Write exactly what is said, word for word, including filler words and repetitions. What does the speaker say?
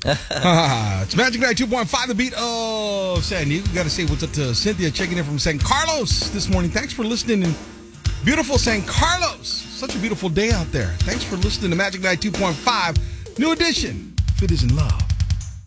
It's Magic ninety-two point five, the beat of San Diego. We got to say what's up to Cynthia checking in from San Carlos this morning. Thanks for listening in beautiful San Carlos. Such a beautiful day out there. Thanks for listening to Magic ninety-two point five, new edition. Fit is in love.